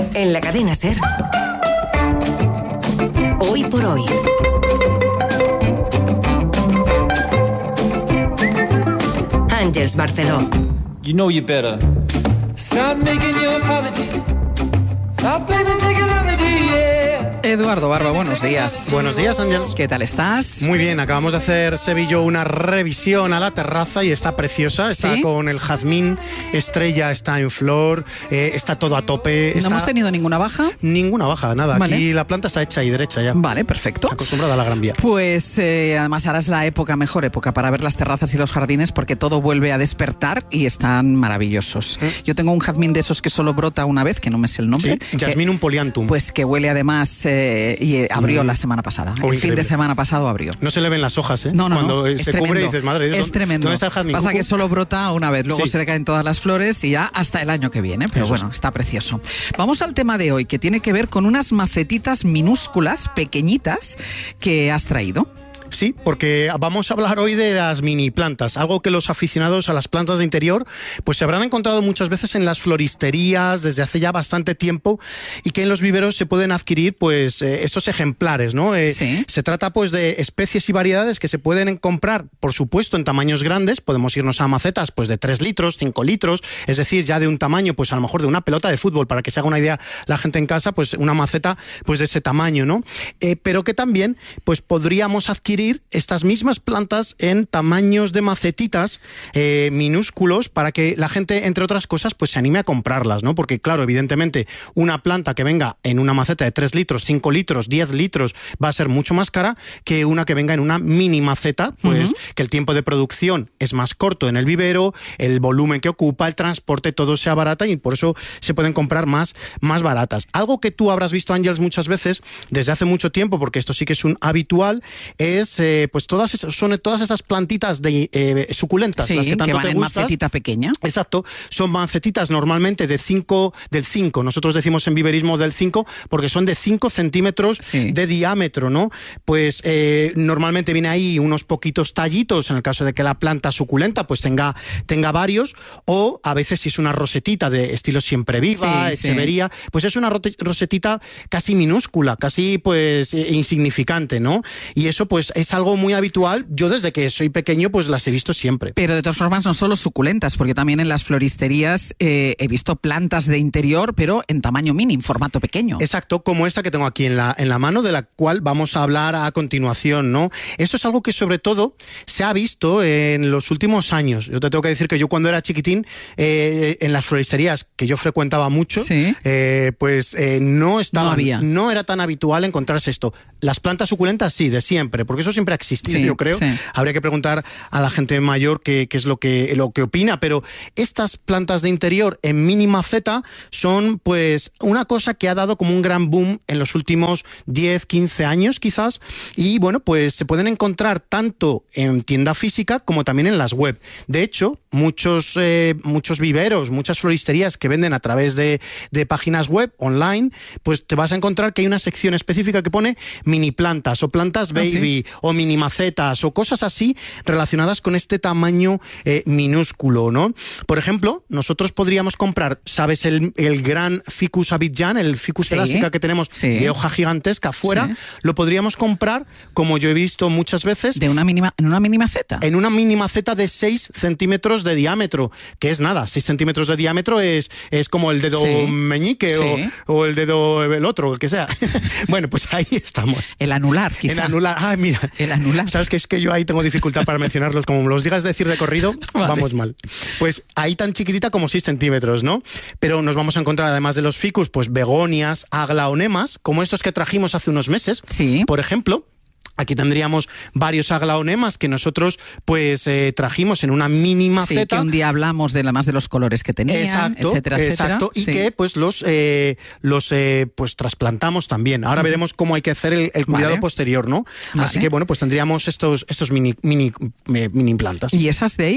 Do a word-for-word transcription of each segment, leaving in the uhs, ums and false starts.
En la cadena SER. Hoy por hoy. Àngels Barceló. You know you better stop making your apology. Stop baby, take it on the D, yeah. Eduardo Barba, buenos días. Buenos días, Ángels. ¿Qué tal estás? Muy bien, acabamos de hacer Sevillo una revisión a la terraza y está preciosa. Está ¿Sí? con el jazmín, estrella está en flor, eh, está todo a tope. ¿No está... hemos tenido ninguna baja? Ninguna baja, nada. Vale. Aquí la planta está hecha y derecha ya. Vale, perfecto. Acostumbrada a la Gran Vía. Pues eh, además ahora es la época, mejor época para ver las terrazas y los jardines porque todo vuelve a despertar y están maravillosos. ¿Mm? Yo tengo un jazmín de esos que solo brota una vez, que no me sé el nombre. Sí, Jasmine un poliantum. Pues que huele además eh, y eh, abrió mm. la semana pasada. Oh, el increíble. fin de semana pasado abrió. No se le ven las hojas, ¿eh? No, no, Cuando no. se Es cubre tremendo. dices, madre, es tremendo. ¿dónde está el jazmín? Pasa Cucu? que solo brota una vez, luego Sí. se le caen todas las flores y ya hasta el año que viene. Pero Eso bueno, es. está precioso. Vamos al tema de hoy, que tiene que ver con unas macetitas minúsculas, pequeñitas, que has traído. Sí, porque vamos a hablar hoy de las mini plantas, algo que los aficionados a las plantas de interior pues se habrán encontrado muchas veces en las floristerías desde hace ya bastante tiempo y que en los viveros se pueden adquirir pues eh, estos ejemplares, ¿no? Eh, Sí. Se trata pues de especies y variedades que se pueden comprar, por supuesto, en tamaños grandes. Podemos irnos a macetas pues de tres litros, cinco litros, es decir, ya de un tamaño pues a lo mejor de una pelota de fútbol, para que se haga una idea la gente en casa, pues una maceta pues de ese tamaño, ¿no? Eh, pero que también pues podríamos adquirir estas mismas plantas en tamaños de macetitas eh, minúsculos para que la gente, entre otras cosas, pues se anime a comprarlas, ¿no? Porque, claro, evidentemente, una planta que venga en una maceta de tres litros, cinco litros, diez litros, va a ser mucho más cara que una que venga en una mini maceta, pues uh-huh. que el tiempo de producción es más corto en el vivero, el volumen que ocupa, el transporte, todo se abarata y por eso se pueden comprar más, más baratas. Algo que tú habrás visto, Ángels, muchas veces, desde hace mucho tiempo, porque esto sí que es un habitual, es eh, pues todas esas, son todas esas plantitas de eh, suculentas, sí, las que tanto que van te en gustas. macetita pequeña. Exacto, son macetitas normalmente de cinco, del cinco, nosotros decimos en viverismo del cinco, porque son de cinco centímetros sí. de diámetro, ¿no? Pues eh, normalmente viene ahí unos poquitos tallitos, en el caso de que la planta suculenta pues tenga, tenga varios, o a veces si es una rosetita de estilo siempre viva, sí, echevería, sí. pues es una rosetita casi minúscula, casi pues insignificante, ¿no? Y eso pues es algo muy habitual. Yo desde que soy pequeño pues las he visto siempre. Pero de todas formas no solo suculentas, porque también en las floristerías eh, he visto plantas de interior, pero en tamaño mini, en formato pequeño. Exacto, como esta que tengo aquí en la, en la mano, de la cual vamos a hablar a continuación, ¿no? Esto es algo que sobre todo se ha visto en los últimos años. Yo te tengo que decir que yo cuando era chiquitín, eh, en las floristerías que yo frecuentaba mucho, ¿sí? eh, pues eh, no estaba, no había. No era tan habitual encontrarse esto. Las plantas suculentas sí, de siempre, porque eso siempre ha existido, sí, yo creo. Sí. Habría que preguntar a la gente mayor qué, qué es lo que, lo que opina, pero estas plantas de interior en mini maceta son pues una cosa que ha dado como un gran boom en los últimos diez, quince años quizás, y bueno, pues se pueden encontrar tanto en tienda física como también en las web. De hecho, muchos, eh, muchos viveros, muchas floristerías que venden a través de, de páginas web online, pues te vas a encontrar que hay una sección específica que pone mini plantas o plantas baby, ¿ah, sí? O mini macetas o cosas así relacionadas con este tamaño eh, minúsculo, ¿no? Por ejemplo, nosotros podríamos comprar, ¿sabes? El, el gran Ficus abidjan, el Ficus sí, elástica que tenemos sí. de hoja gigantesca fuera, sí. Lo podríamos comprar, como yo he visto muchas veces, de una mínima, en una mini maceta. En una mini maceta de seis centímetros de diámetro, que es nada, seis centímetros de diámetro es, es como el dedo sí. meñique sí. o, o el dedo el otro, el que sea. Bueno, pues ahí estamos. El anular, quizá. El anular, ah, mira. El anular. Sabes que es que yo ahí tengo dificultad para mencionarlos, como los digas decir de corrido, vale. Vamos mal. Pues ahí tan chiquitita como seis centímetros, ¿no? Pero nos vamos a encontrar, además de los ficus, pues begonias, aglaonemas, como estos que trajimos hace unos meses, sí. Por ejemplo. Aquí tendríamos varios aglaonemas que nosotros pues eh, trajimos en una mini maceta. Sí, que un día hablamos de la más de los colores que tenían, exacto, etcétera, exacto, etcétera. Y sí. que pues los eh, los eh, pues trasplantamos también. Ahora uh-huh. veremos cómo hay que hacer el, el cuidado vale. posterior, ¿no? Vale. Así que bueno, pues tendríamos estos estos mini mini eh, mini plantas. ¿Y esas de ahí?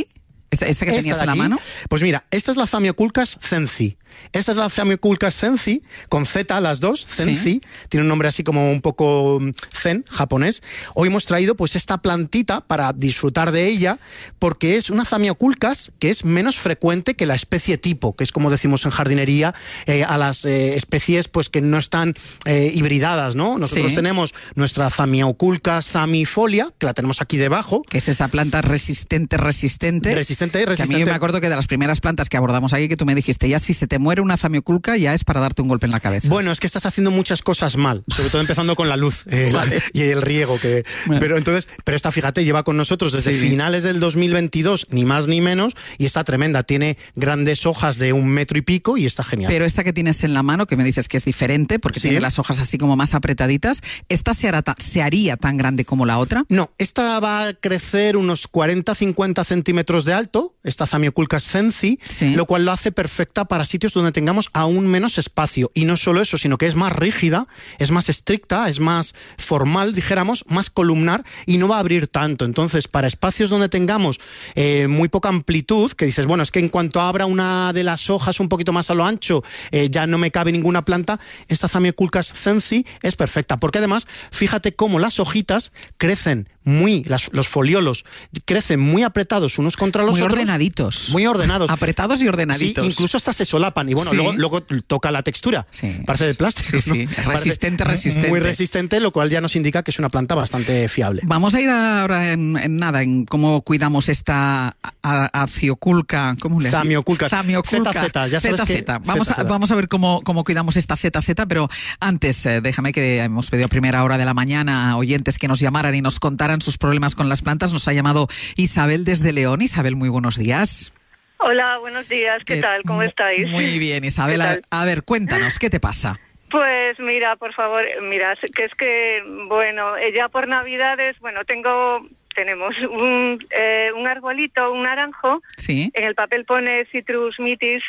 ¿Esa, esa que tenías en la mano? Pues mira, esta es la Zamioculcas zenzi. Esta es la Zamioculcas zenzi, con Z las dos, zenzi, sí. Tiene un nombre así como un poco zen, japonés. Hoy hemos traído pues esta plantita para disfrutar de ella, porque es una Zamioculcas que es menos frecuente que la especie tipo, que es como decimos en jardinería, eh, a las eh, especies pues que no están eh, hibridadas, ¿no? Nosotros sí. tenemos nuestra Zamioculcas zamifolia, que la tenemos aquí debajo. Que es esa planta resistente, resistente. Resistente, resistente. Que a mí yo me acuerdo que de las primeras plantas que abordamos aquí, que tú me dijiste, ya si se te muere una Zamioculca, ya es para darte un golpe en la cabeza. Bueno, es que estás haciendo muchas cosas mal, sobre todo empezando con la luz eh, vale. la, y el riego. Que, bueno. Pero entonces, pero esta, fíjate, lleva con nosotros desde sí. finales del dos mil veintidós, ni más ni menos, y está tremenda. Tiene grandes hojas de un metro y pico y está genial. Pero esta que tienes en la mano, que me dices que es diferente, porque sí. tiene las hojas así como más apretaditas, ¿esta se, hará ta- se haría tan grande como la otra? No, esta va a crecer unos cuarenta a cincuenta centímetros de alto, esta Zamioculcas zenzi, sí. lo cual lo hace perfecta para sitios donde tengamos aún menos espacio. Y no solo eso, sino que es más rígida, es más estricta, es más formal, dijéramos, más columnar y no va a abrir tanto. Entonces, para espacios donde tengamos eh, muy poca amplitud, que dices, bueno, es que en cuanto abra una de las hojas un poquito más a lo ancho, eh, ya no me cabe ninguna planta, esta Zamioculcas zenzi es perfecta. Porque además, fíjate cómo las hojitas crecen muy, las, los foliolos crecen muy apretados unos contra los muy otros. Muy ordenaditos. Muy ordenados. Apretados y ordenaditos. Sí, incluso hasta se solapan. Y bueno, sí. luego, luego toca la textura. Sí. Parece de plástico. Sí, sí. ¿no? Resistente, resistente. Muy resistente, lo cual ya nos indica que es una planta bastante fiable. Vamos a ir ahora en, en nada, en cómo cuidamos esta Zamioculca. ¿Cómo le Zamioculca. Zamioculca. Z Z, ya sabes Z Z. Que... Vamos, a, vamos a ver cómo, cómo cuidamos esta Z Z, pero antes, eh, déjame que hemos pedido a primera hora de la mañana a oyentes que nos llamaran y nos contaran sus problemas con las plantas. Nos ha llamado Isabel desde León. Isabel, muy buenos días. Hola, buenos días. ¿Qué, ¿Qué tal? ¿Cómo estáis? Muy bien, Isabel. A, a ver, cuéntanos, ¿qué te pasa? Pues mira, por favor, mira, que es que, bueno, ya por Navidades, bueno, tengo... Tenemos un, eh, un arbolito, un naranjo. Sí. En el papel pone Citrus mitis.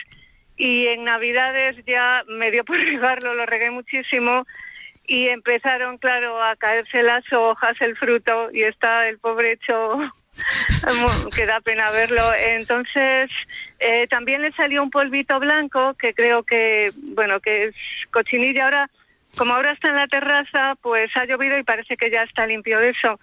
Y en Navidades ya me dio por regarlo, lo regué muchísimo. Y empezaron, claro, a caerse las hojas, el fruto, y está el pobre hecho, que da pena verlo. Entonces, eh, también le salió un polvito blanco, que creo que, bueno, que es cochinilla. Ahora, como ahora está en la terraza, pues ha llovido y parece que ya está limpio de eso.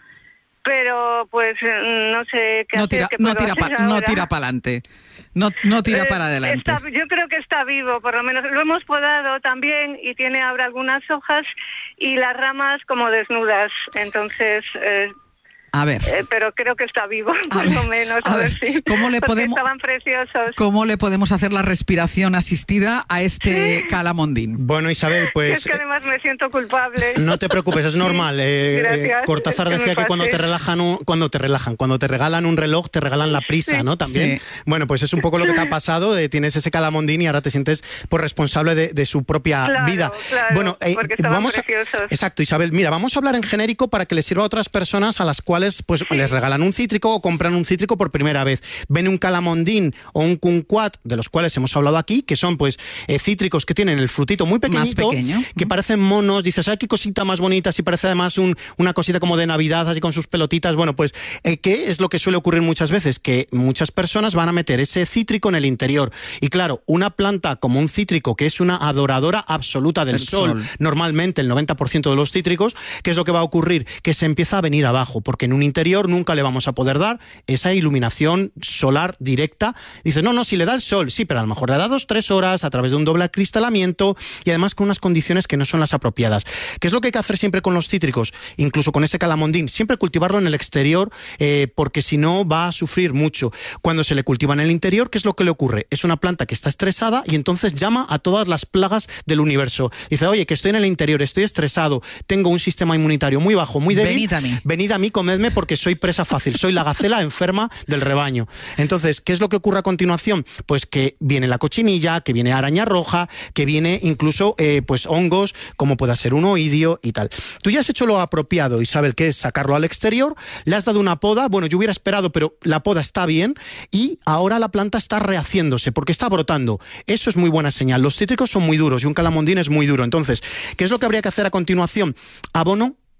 Pero, pues, no sé qué no hacer. Tira, ¿Qué no, tira hacer pa, no tira para adelante. No, no tira eh, para adelante. Está, yo creo que está vivo, por lo menos. Lo hemos podado también y tiene ahora algunas hojas y las ramas como desnudas. Entonces... Eh, A ver. Eh, pero creo que está vivo, por lo menos. A, a ver, ver si. ¿Cómo le podemos, estaban preciosos. ¿Cómo le podemos hacer la respiración asistida a este calamondín? Bueno, Isabel, pues... Es que además me siento culpable. No te preocupes, es normal. Eh, Gracias. Eh, Cortázar es que decía que cuando te relajan, un, cuando te relajan, cuando te regalan un reloj, te regalan la prisa, sí. ¿no? También. Sí. Bueno, pues es un poco lo que te ha pasado. Eh, tienes ese calamondín y ahora te sientes pues, responsable de, de su propia claro, vida. Claro, bueno, eh, porque estaban vamos preciosos. A, exacto, Isabel. Mira, vamos a hablar en genérico para que les sirva a otras personas a las cuales pues sí. les regalan un cítrico o compran un cítrico por primera vez. Ven un calamondín o un kumquat, de los cuales hemos hablado aquí, que son pues eh, cítricos que tienen el frutito muy pequeñito, más pequeño. que parecen monos. Dices, ay, qué cosita más bonita, si parece además un, una cosita como de Navidad, así con sus pelotitas. Bueno, pues, eh, ¿qué es lo que suele ocurrir muchas veces? Que muchas personas van a meter ese cítrico en el interior. Y claro, una planta como un cítrico, que es una adoradora absoluta del sol, sol, normalmente el noventa por ciento de los cítricos, ¿qué es lo que va a ocurrir? Que se empieza a venir abajo, porque en un interior nunca le vamos a poder dar esa iluminación solar directa. Dices, no, no, si le da el sol, sí, pero a lo mejor le da dos, tres horas a través de un doble acristalamiento y además con unas condiciones que no son las apropiadas. ¿Qué es lo que hay que hacer siempre con los cítricos? Incluso con este calamondín, siempre cultivarlo en el exterior, eh, porque si no va a sufrir mucho. Cuando se le cultiva en el interior, ¿qué es lo que le ocurre? Es una planta que está estresada y entonces llama a todas las plagas del universo. Dice, oye, que estoy en el interior, estoy estresado, tengo un sistema inmunitario muy bajo, muy débil. Venid a mí. Venid a mí, comedme porque soy presa fácil, soy la gacela enferma del rebaño. Entonces, ¿qué es lo que ocurre a continuación? Pues que viene la cochinilla, que viene araña roja, que viene incluso eh, pues hongos, como pueda ser un oidio y tal. Tú ya has hecho lo apropiado, Isabel, que es sacarlo al exterior, le has dado una poda, bueno, yo hubiera esperado, pero la poda está bien y ahora la planta está rehaciéndose porque está brotando. Eso es muy buena señal. Los cítricos son muy duros y un calamondín es muy duro. Entonces, ¿qué es lo que habría que hacer a continuación? Abono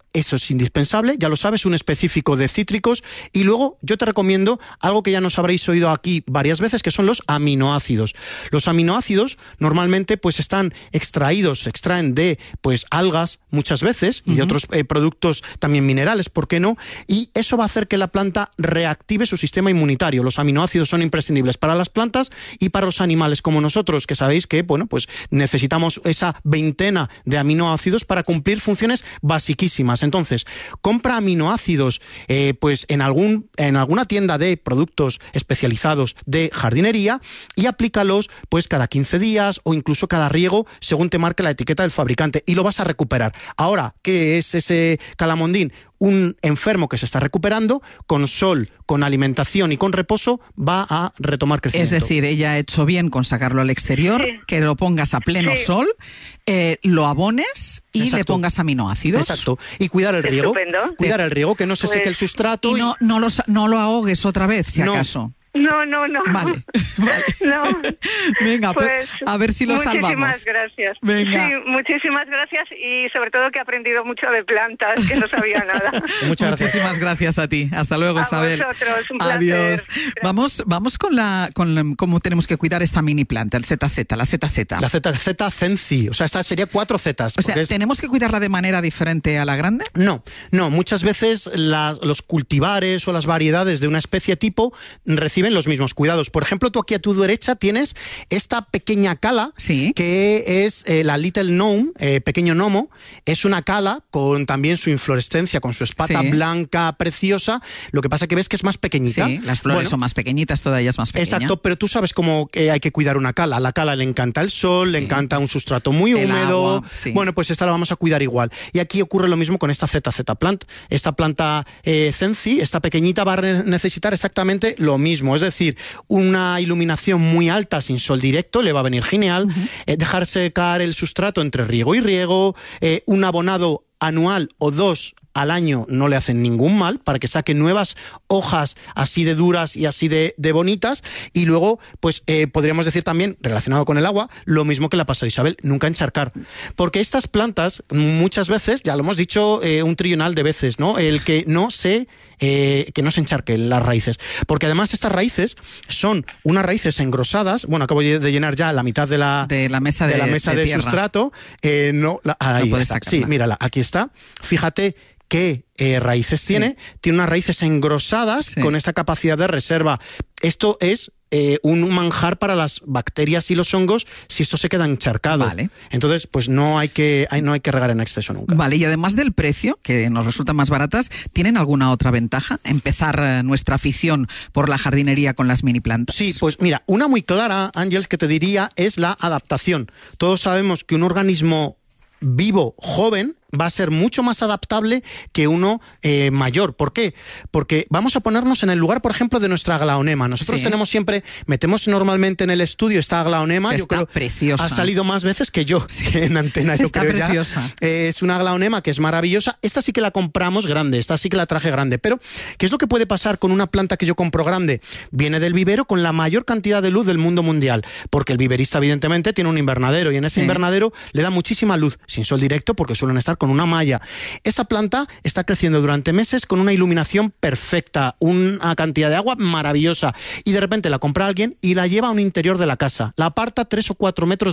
eso es indispensable, ya lo sabes, un específico de cítricos. Y luego yo te recomiendo algo que ya nos habréis oído aquí varias veces, que son los aminoácidos. Los aminoácidos normalmente pues están extraídos, se extraen de pues algas muchas veces y uh-huh. de otros eh, productos también minerales, ¿por qué no? Y eso va a hacer que la planta reactive su sistema inmunitario. Los aminoácidos son imprescindibles para las plantas y para los animales como nosotros, que sabéis que bueno, pues necesitamos esa veintena de aminoácidos para cumplir funciones basiquísimas. Entonces, compra aminoácidos eh, pues en, algún, en alguna tienda de productos especializados de jardinería y aplícalos pues cada quince días o incluso cada riego según te marque la etiqueta del fabricante y lo vas a recuperar. Ahora, ¿qué es ese calamondín? Un enfermo que se está recuperando, con sol, con alimentación y con reposo, va a retomar crecimiento. Es decir, ella ha hecho bien con sacarlo al exterior, sí. que lo pongas a pleno sí. sol, eh, lo abones y Exacto. le pongas aminoácidos. Exacto. Y cuidar el riego. Estupendo. Cuidar el riego, que no se pues, seque el sustrato. Y no, y... no, lo, no lo ahogues otra vez, si no. acaso. No, no, no. Vale, vale. No. Venga, pues, pues a ver si lo muchísimas salvamos. Muchísimas gracias. Venga. Sí, muchísimas gracias y sobre todo que he aprendido mucho de plantas, que no sabía nada. Muchas gracias. Muchísimas gracias a ti. Hasta luego, a Isabel. Vosotros, un placer. Adiós. Vamos, vamos con la, con cómo tenemos que cuidar esta mini planta, el Z Z, la Z Z. La Z Z Zenci, o sea, esta sería cuatro Zetas. O sea, es... ¿tenemos que cuidarla de manera diferente a la grande? No, no. Muchas veces la, los cultivares o las variedades de una especie tipo reciben los mismos cuidados. Por ejemplo, tú aquí a tu derecha tienes esta pequeña cala, ¿sí? que es eh, la Little Gnome, eh, pequeño gnomo. Es una cala con también su inflorescencia, con su espata sí. blanca preciosa. Lo que pasa que ves que es más pequeñita. Sí, las flores bueno, son más pequeñitas, toda ella es más pequeña. Exacto, pero tú sabes cómo eh, hay que cuidar una cala. A la cala le encanta el sol, sí. le encanta un sustrato muy el húmedo. Agua, sí. Bueno, pues esta la vamos a cuidar igual. Y aquí ocurre lo mismo con esta Z Z plant. Esta planta eh, Zenci, esta pequeñita, va a necesitar exactamente lo mismo. Es decir, una iluminación muy alta sin sol directo le va a venir genial, uh-huh. eh, dejar secar el sustrato entre riego y riego, eh, un abonado anual o dos al año no le hacen ningún mal para que saque nuevas hojas así de duras y así de, de bonitas. Y luego, pues eh, podríamos decir también, relacionado con el agua, lo mismo que le ha pasado a Isabel, nunca encharcar. Porque estas plantas, muchas veces, ya lo hemos dicho eh, un trillonal de veces, ¿no? El que no se... Eh, que no se encharquen las raíces, porque además estas raíces son unas raíces engrosadas. Bueno, acabo de llenar ya la mitad de la, de la mesa de, de, la mesa de, de sustrato. Eh, no, la, ahí no está. Sí, mírala, aquí está. Fíjate qué eh, raíces sí. tiene. Tiene unas raíces engrosadas sí. con esta capacidad de reserva. Esto es Eh, un manjar para las bacterias y los hongos si esto se queda encharcado. Vale. Entonces, pues no hay que hay, no hay que regar en exceso nunca. Vale, y además del precio, que nos resultan más baratas, ¿tienen alguna otra ventaja? Empezar eh, nuestra afición por la jardinería con las mini plantas. Sí, pues mira, una muy clara, Ángeles, que te diría es la adaptación. Todos sabemos que un organismo vivo, joven, va a ser mucho más adaptable que uno eh, mayor. ¿Por qué? Porque vamos a ponernos en el lugar, por ejemplo, de nuestra aglaonema. Nosotros sí. tenemos siempre, metemos normalmente en el estudio esta aglaonema. Está yo creo preciosa. Ha salido más veces que yo sí. en antena. Yo Está creo preciosa. Ya. Eh, es una aglaonema que es maravillosa. Esta sí que la compramos grande, esta sí que la traje grande. Pero, ¿qué es lo que puede pasar con una planta que yo compro grande? Viene del vivero con la mayor cantidad de luz del mundo mundial. Porque el viverista, evidentemente, tiene un invernadero y en ese sí. invernadero le da muchísima luz, sin sol directo, porque suelen estar con una malla. Esta planta está creciendo durante meses con una iluminación perfecta, una cantidad de agua maravillosa, y de repente la compra alguien y la lleva a un interior de la casa, la aparta tres o cuatro metros